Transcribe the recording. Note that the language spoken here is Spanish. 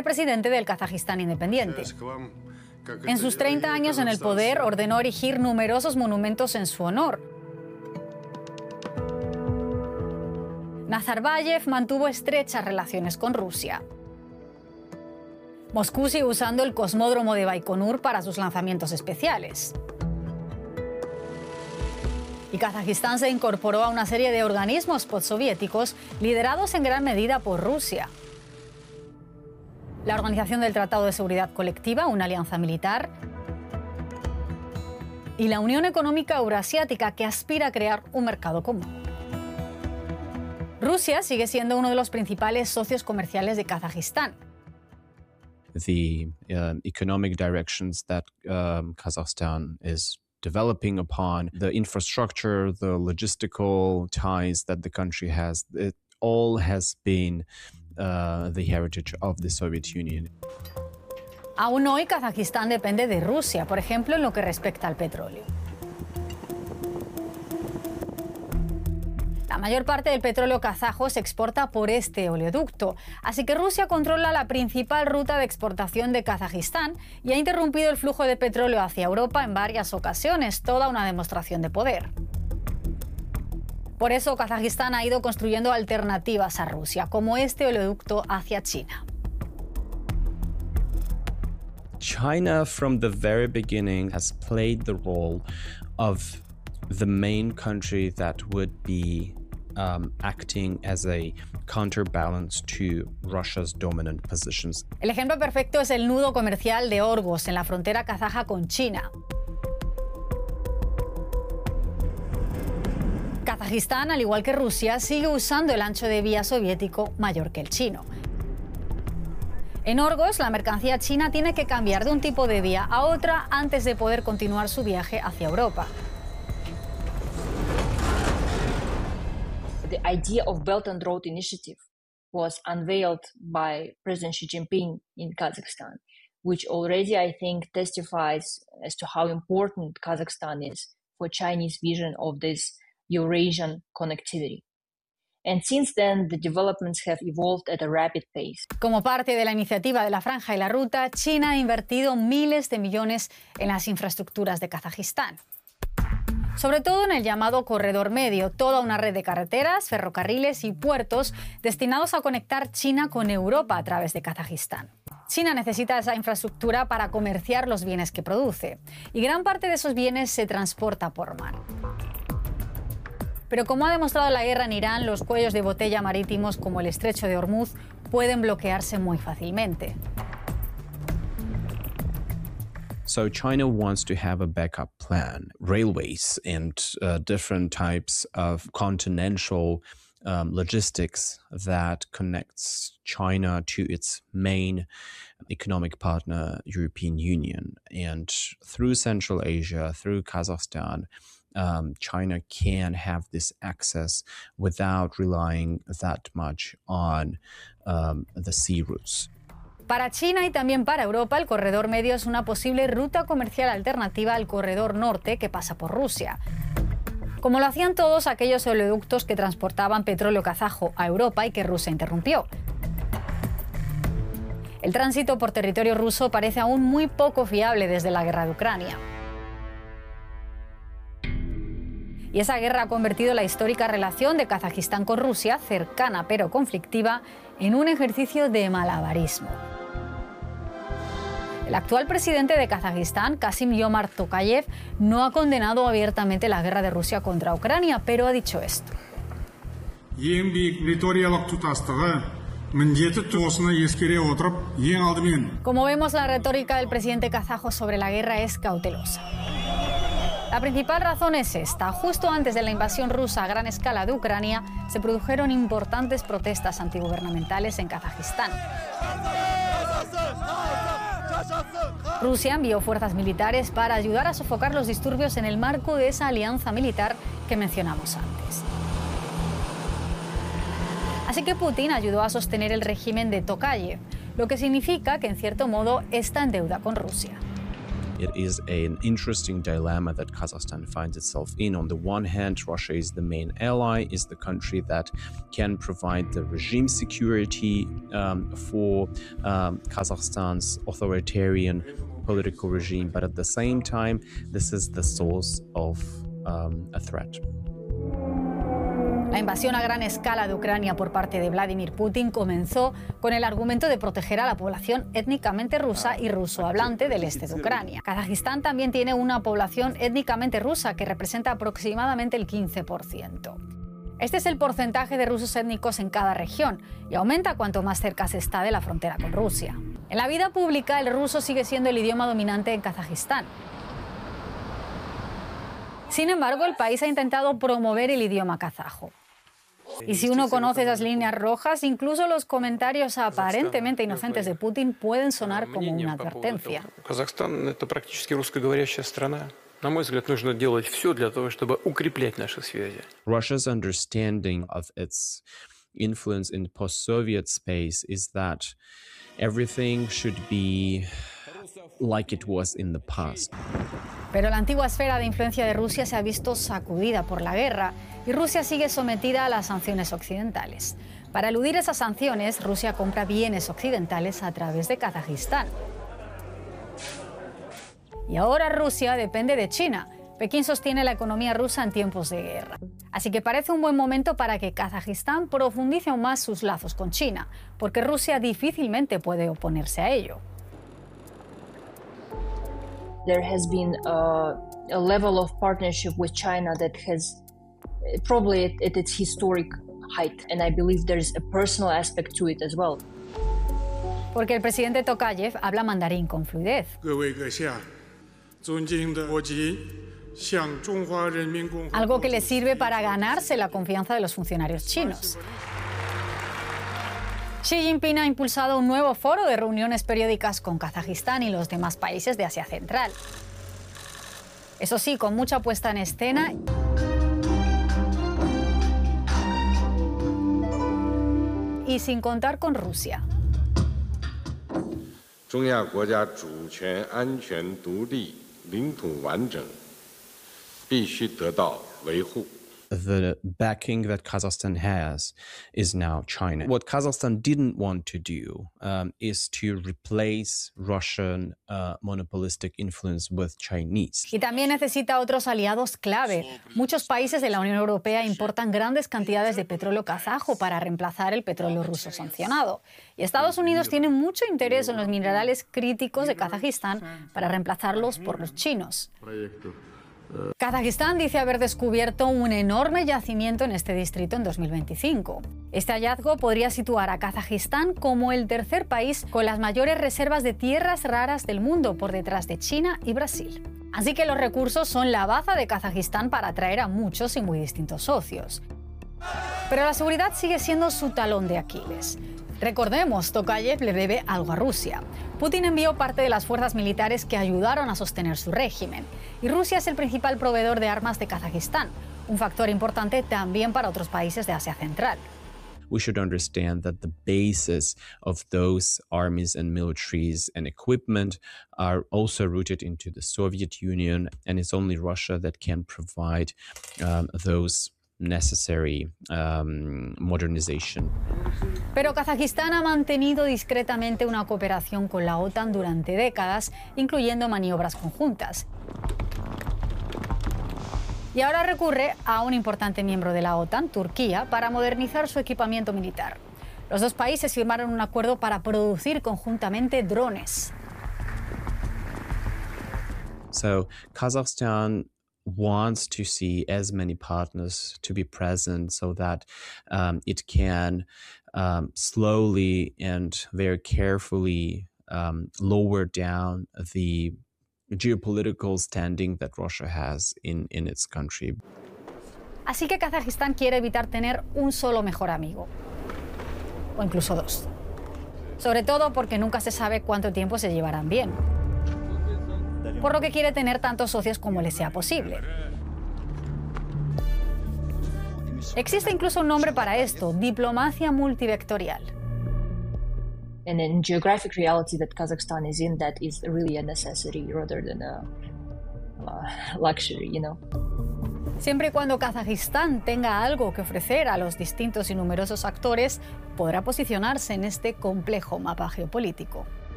presidente del Kazajistán independiente. En sus 30 años en el poder, ordenó erigir numerosos monumentos en su honor. Nazarbayev mantuvo estrechas relaciones con Rusia. Moscú sigue usando el cosmódromo de Baikonur para sus lanzamientos especiales. Y Kazajistán se incorporó a una serie de organismos postsoviéticos liderados en gran medida por Rusia. La Organización del Tratado de Seguridad Colectiva, una alianza militar, y la Unión Económica Eurasiática, que aspira a crear un mercado común. Rusia sigue siendo uno de los principales socios comerciales de Kazajistán. The economic directions that Kazakhstan is developing upon, the infrastructure, the logistical ties that the country has, it all has been the heritage of the Soviet Union. Aún hoy, Kazajistán depende de Rusia, por ejemplo, en lo que respecta al petróleo. La mayor parte del petróleo kazajo se exporta por este oleoducto, así que Rusia controla la principal ruta de exportación de Kazajistán y ha interrumpido el flujo de petróleo hacia Europa en varias ocasiones, toda una demostración de poder. Por eso, Kazajistán ha ido construyendo alternativas a Rusia, como este oleoducto hacia China. China, from the very beginning, has played the role of the main country that would be acting as a counterbalance to Russia's dominant positions. El ejemplo perfecto es el nudo comercial de Orgos, en la frontera kazaja con China. Kazajistán, al igual que Rusia, sigue usando el ancho de vía soviético mayor que el chino. En Orgos, la mercancía china tiene que cambiar de un tipo de vía a otra antes de poder continuar su viaje hacia Europa. The idea of Belt and Road Initiative was unveiled by President Xi Jinping in Kazakhstan, which already, I think, testifies as to how important Kazakhstan is for Chinese vision of this Eurasian connectivity. And since then, the developments have evolved at a rapid pace. Como parte de la iniciativa de la Franja y la Ruta, China ha invertido miles de millones en las infraestructuras de Kazajistán. Sobre todo en el llamado Corredor Medio, toda una red de carreteras, ferrocarriles y puertos destinados a conectar China con Europa a través de Kazajistán. China necesita esa infraestructura para comerciar los bienes que produce, y gran parte de esos bienes se transporta por mar. Pero como ha demostrado la guerra en Irán, los cuellos de botella marítimos como el Estrecho de Hormuz pueden bloquearse muy fácilmente. So China wants to have a backup plan, railways and different types of continental logistics that connects China to its main economic partner, European Union. And through Central Asia, through Kazakhstan, China can have this access without relying that much on the sea routes. Para China y también para Europa, el Corredor Medio es una posible ruta comercial alternativa al Corredor Norte que pasa por Rusia. Como lo hacían todos aquellos oleoductos que transportaban petróleo kazajo a Europa y que Rusia interrumpió. El tránsito por territorio ruso parece aún muy poco fiable desde la guerra de Ucrania. Y esa guerra ha convertido la histórica relación de Kazajistán con Rusia, cercana pero conflictiva, en un ejercicio de malabarismo. El actual presidente de Kazajistán, Kassym-Jomart Tokayev, no ha condenado abiertamente la guerra de Rusia contra Ucrania, pero ha dicho esto. Como vemos, la retórica del presidente kazajo sobre la guerra es cautelosa. La principal razón es esta. Justo antes de la invasión rusa a gran escala de Ucrania, se produjeron importantes protestas antigubernamentales en Kazajistán. Rusia envió fuerzas militares para ayudar a sofocar los disturbios en el marco de esa alianza militar que mencionamos antes. Así que Putin ayudó a sostener el régimen de Tokayev, lo que significa que en cierto modo está en deuda con Rusia. It is an interesting dilemma that Kazakhstan finds itself in. On the one hand, Russia is the main ally, is the country that can provide the regime security for Kazakhstan's authoritarian political regime, but at the same time, this is the source of a threat. La invasión a gran escala de Ucrania por parte de Vladimir Putin comenzó con el argumento de proteger a la población étnicamente rusa y rusohablante del este de Ucrania. Kazajistán también tiene una población étnicamente rusa que representa aproximadamente el 15%. Este es el porcentaje de rusos étnicos en cada región y aumenta cuanto más cerca se está de la frontera con Rusia. En la vida pública, el ruso sigue siendo el idioma dominante en Kazajistán. Sin embargo, el país ha intentado promover el idioma kazajo. Y si uno conoce esas líneas rojas, incluso los comentarios aparentemente inocentes de Putin pueden sonar como una advertencia. Казахстан — это практически русскоговорящая страна. На мой взгляд, нужно делать все для того, чтобы укреплять наши связи. Russia's understanding of its influence in post-Soviet space is that everything should be like it was in the past. Pero la antigua esfera de influencia de Rusia se ha visto sacudida por la guerra y Rusia sigue sometida a las sanciones occidentales. Para eludir esas sanciones, Rusia compra bienes occidentales a través de Kazajistán. Y ahora Rusia depende de China. Pekín sostiene la economía rusa en tiempos de guerra. Así que parece un buen momento para que Kazajistán profundice aún más sus lazos con China, porque Rusia difícilmente puede oponerse a ello. There has been a level of partnership with China that has probably at its historic height, and I believe there's a personal aspect to it as well. Porque el presidente Tokayev habla mandarín con fluidez. Algo que le sirve para ganarse la confianza de los funcionarios chinos. Xi Jinping ha impulsado un nuevo foro de reuniones periódicas con Kazajistán y los demás países de Asia Central. Eso sí, con mucha puesta en escena y sin contar con Rusia. The backing that Kazakhstan has is now China. What Kazakhstan didn't want to do is to replace Russian monopolistic influence with Chinese. Y también necesita otros aliados clave. Muchos países de la Unión Europea importan grandes cantidades de petróleo kazajo para reemplazar el petróleo ruso sancionado. Y Estados Unidos tiene mucho interés en los minerales críticos de Kazajistán para reemplazarlos por los chinos. Kazajistán dice haber descubierto un enorme yacimiento en este distrito en 2025. Este hallazgo podría situar a Kazajistán como el tercer país con las mayores reservas de tierras raras del mundo, por detrás de China y Brasil. Así que los recursos son la baza de Kazajistán para atraer a muchos y muy distintos socios. Pero la seguridad sigue siendo su talón de Aquiles. Recordemos, Tokayev le debe algo a Rusia. Putin envió parte de las fuerzas militares que ayudaron a sostener su régimen. Y Rusia es el principal proveedor de armas de Kazajistán, un factor importante también para otros países de Asia Central. We should understand that the basis of those armies and militaries and equipment are also rooted into the Soviet Union, and it's only Russia that can provide those necessary modernization. Pero Kazajistán ha mantenido discretamente una cooperación con la OTAN durante décadas, incluyendo maniobras conjuntas. Y ahora recurre a un importante miembro de la OTAN, Turquía, para modernizar su equipamiento militar. Los dos países firmaron un acuerdo para producir conjuntamente drones. So Kazakhstan wants to see as many partners to be present so that it can slowly and very carefully lower down the geopolitical standing that Russia has in its country. Así que Kazajistán quiere evitar tener un solo mejor amigo, o incluso dos. Sobre todo porque nunca se sabe cuánto tiempo se llevarán bien. Por lo que quiere tener tantos socios como le sea posible. Existe incluso un nombre para esto: diplomacia multivectorial. And then geographic reality that Kazakhstan is in, that is really a necessity rather than a luxury, you know. Siempre y cuando Kazajistán tenga algo que ofrecer a los distintos y numerosos actores, podrá posicionarse en este complejo mapa geopolítico.